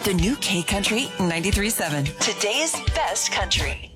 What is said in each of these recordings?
The new K Country 93.7. Today's best country.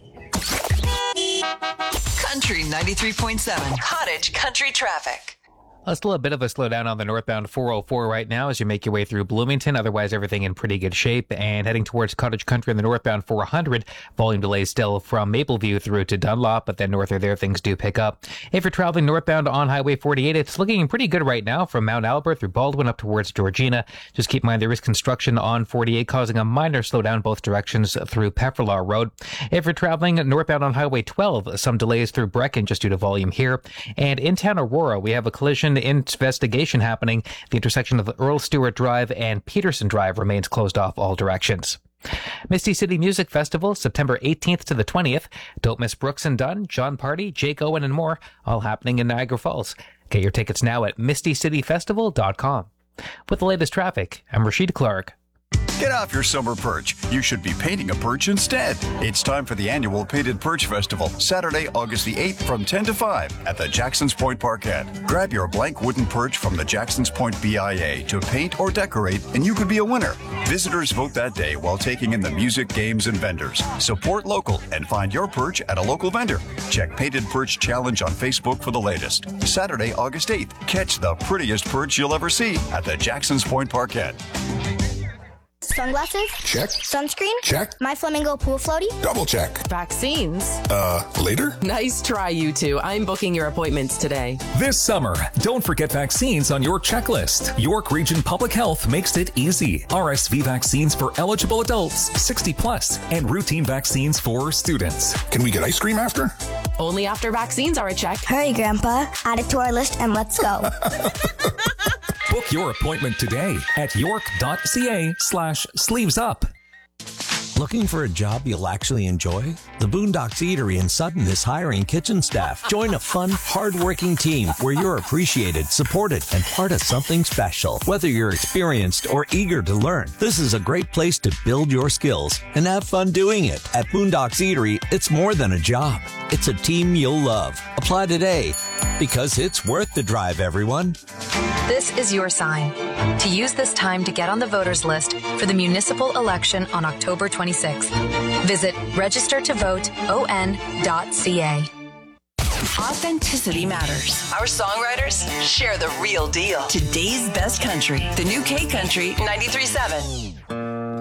Country 93.7. Cottage Country traffic. It's a little bit of a slowdown on the northbound 404 right now as you make your way through Bloomington. Otherwise, everything in pretty good shape. And heading towards Cottage Country in the northbound 400, volume delays still from Mapleview through to Dunlop, but then north of there, things do pick up. If you're traveling northbound on Highway 48, it's looking pretty good right now from Mount Albert through Baldwin up towards Georgina. Just keep in mind there is construction on 48 causing a minor slowdown both directions through Pefferlaw Road. If you're traveling northbound on Highway 12, some delays through Brecken just due to volume here. And in town Aurora, we have a collision investigation happening. The intersection of Earl Stewart Drive and Peterson Drive remains closed off all directions. Misty City Music Festival, September 18th to the 20th. Don't miss Brooks and Dunn, John Party, Jake Owen, and more, all happening in Niagara Falls. Get your tickets now at mistycityfestival.com. With the latest traffic, I'm Rashid Clark. Get off your summer perch. You should be painting a perch instead. It's time for the annual Painted Perch Festival, Saturday, August the 8th from 10 to 5 at the Jacksons Point Parkette. Grab your blank wooden perch from the Jacksons Point BIA to paint or decorate, and you could be a winner. Visitors vote that day while taking in the music, games, and vendors. Support local and find your perch at a local vendor. Check Painted Perch Challenge on Facebook for the latest. Saturday, August 8th. Catch the prettiest perch you'll ever see at the Jacksons Point Parkette. Sunglasses? Check. Sunscreen? Check. My Flamingo pool floaty? Double check. Vaccines? Later? Nice try, you two. I'm booking your appointments today. This summer, don't forget vaccines on your checklist. York Region Public Health makes it easy. RSV vaccines for eligible adults, 60 plus, and routine vaccines for students. Can we get ice cream after? Only after vaccines are a check. Hurry, Grandpa. Add it to our list and let's go. Book your appointment today at york.ca/sleevesup. Looking for a job you'll actually enjoy? The Boondocks Eatery in Sutton is hiring kitchen staff. Join a fun, hard-working team where you're appreciated, supported, and part of something special. Whether you're experienced or eager to learn, this is a great place to build your skills and have fun doing it. At Boondocks Eatery, it's more than a job. It's a team you'll love. Apply today because it's worth the drive, everyone. This is your sign to use this time to get on the voters list for the municipal election on October 26th. Visit registertovoteon.ca. Authenticity matters. Our songwriters share the real deal. Today's best country. The new K Country 93.7.